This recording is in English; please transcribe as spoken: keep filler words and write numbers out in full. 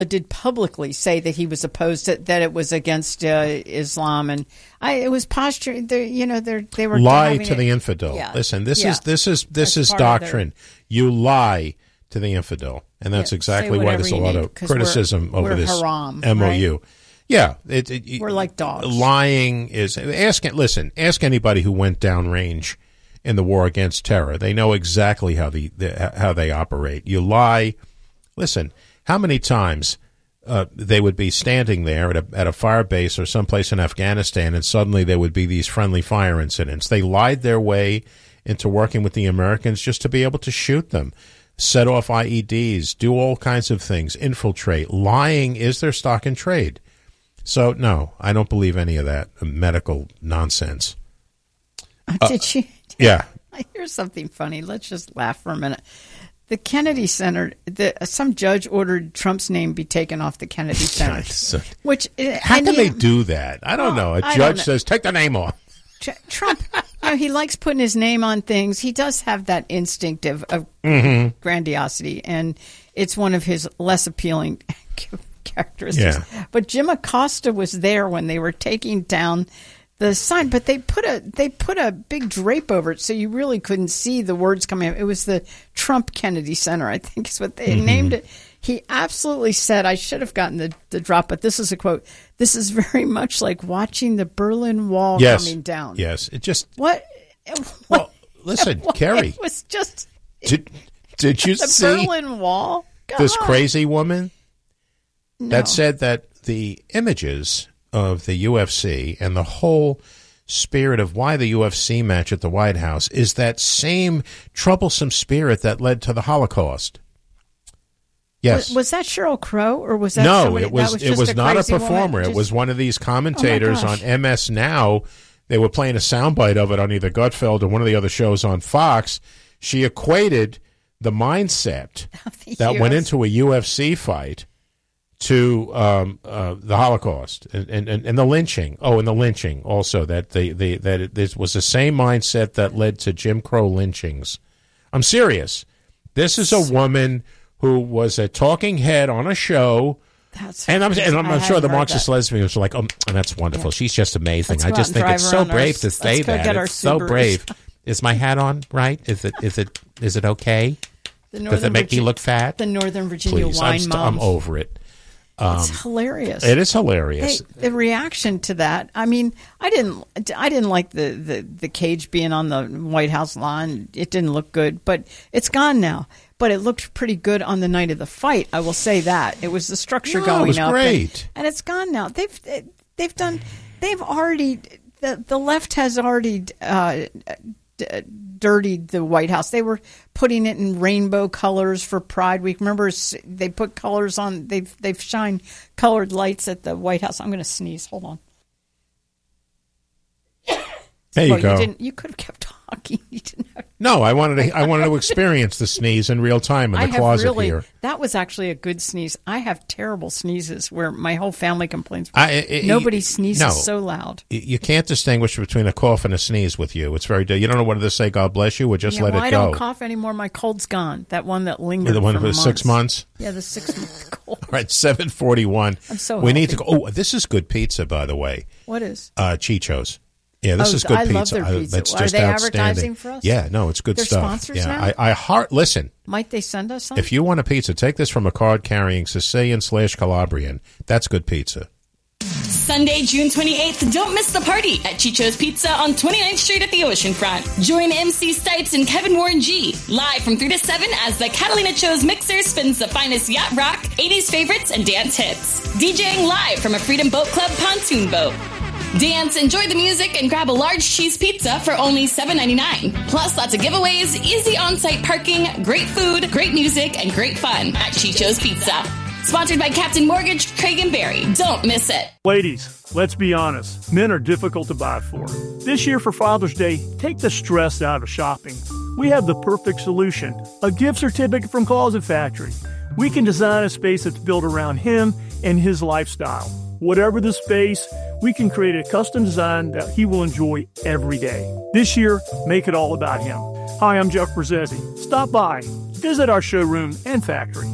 did publicly say that he was opposed to, that it was against uh, Islam, and I, it was posture. You know, they they were lie to it, the infidel. Yeah, Listen, this yeah. is this is this That's is doctrine. You lie to the infidel, and that's yeah, exactly why there's a lot need, of criticism we're, over we're this haram, M O U. Right? Yeah, it, it, we're like dogs. Lying is ask. Listen, ask anybody who went downrange in the war against terror. They know exactly how the, the how they operate. You lie. Listen, how many times uh, they would be standing there at a at a fire base or someplace in Afghanistan, and suddenly there would be these friendly fire incidents. They lied their way into working with the Americans just to be able to shoot them, set off I E Ds, do all kinds of things, infiltrate. Lying is their stock in trade. So, no, I don't believe any of that medical nonsense. Uh, did you? Yeah. Here's something funny. Let's just laugh for a minute. The Kennedy Center, the, some judge ordered Trump's name be taken off the Kennedy Center. so, which How can they do that? I don't well, know. A I judge know. says, take the name off. Trump, you know, he likes putting his name on things. He does have that instinct of, of mm-hmm. grandiosity, and it's one of his less appealing characteristics. Yeah. But Jim Acosta was there when they were taking down the sign, but they put a they put a big drape over it, so you really couldn't see the words coming out. It was the Trump Kennedy Center, I think is what they mm-hmm. named it. He absolutely said, I should have gotten the, the drop, but this is a quote, this is very much like watching the Berlin Wall yes. coming down. Yes, it just... What? what well, listen, what, Kerry. It was just... Did, did you the see... The Berlin Wall? God. This crazy woman no. that said that the images of the U F C and the whole spirit of why the U F C match at the White House is that same troublesome spirit that led to the Holocaust. Yes. Was, was that Sheryl Crow, or was that no? somebody, It was. was it was a not a performer. performer. Just, it was one of these commentators oh on M S Now. They were playing a soundbite of it on either Gutfeld or one of the other shows on Fox. She equated the mindset the that U S went into a U F C fight to um, uh, the Holocaust and, and, and the lynching. Oh, and the lynching also. That the, the that it, this was the same mindset that led to Jim Crow lynchings. I'm serious. This is a woman who was a talking head on a show. That's and I'm, and I'm, I'm sure the Marxist that. lesbians were like, oh, that's wonderful. Yeah. She's just amazing. Let's I just think it's so brave our, to say that. It's so brave. Is my hat on right? Is it is it is it okay? Does it make Virginia, me look fat? The Northern Virginia Please, wine I'm, st- moms. I'm over it. Um, it's hilarious. It is hilarious. They, the reaction to that. I mean, I didn't. I didn't like the, the, the cage being on the White House lawn. It didn't look good, but it's gone now. But it looked pretty good on the night of the fight. I will say that it was the structure no, going it was up, great. And, and it's gone now. They've they've done. They've already. The the left has already. Uh, dirtied the White House. They were putting it in rainbow colors for Pride Week. Remember, they put colors on. They've they've shined colored lights at the White House. I'm going to sneeze. Hold on. There you well, go. You, didn't, you could have kept talking. You didn't have no, I wanted to. I wanted to experience the sneeze in real time in the I closet have really, here. That was actually a good sneeze. I have terrible sneezes where my whole family complains. I, it, Nobody it, sneezes no, so loud. You can't distinguish between a cough and a sneeze with you. It's very. You don't know whether to say "God bless you" or just yeah, let well, it I go. don't cough anymore. My cold's gone. That one that lingered. The one for for months. six months. Yeah, the six month cold. All right, seven forty-one. I'm so. We healthy. need to go. Oh, this is good pizza, by the way. What is? Uh, Chicho's. Yeah, this oh, is good I pizza. love their pizza. That's Are just they outstanding. advertising for us? Yeah, no, it's good They're stuff. sponsors yeah, now? I, I heart listen. Might they send us some? If you want a pizza, take this from a card-carrying Sicilian slash Calabrian. That's good pizza. Sunday, June twenty-eighth, don't miss the party at Chicho's Pizza on twenty-ninth Street at the Oceanfront. Join M C Stipes and Kevin Warren G live from three to seven as the Catalina Cho's mixer spins the finest yacht rock, eighties favorites, and dance hits. DJing live from a Freedom Boat Club pontoon boat. Dance, enjoy the music, and grab a large cheese pizza for only seven ninety-nine. Plus, lots of giveaways, easy on-site parking, great food, great music, and great fun at Chicho's Pizza. Sponsored by Captain Mortgage, Craig and Barry. Don't miss it. Ladies, let's be honest. Men are difficult to buy for. This year for Father's Day, take the stress out of shopping. We have the perfect solution, a gift certificate from Closet Factory. We can design a space that's built around him and his lifestyle. Whatever the space, we can create a custom design that he will enjoy every day. This year, make it all about him. Hi, I'm Jeff Brzezzi. Stop by, visit our showroom and factory.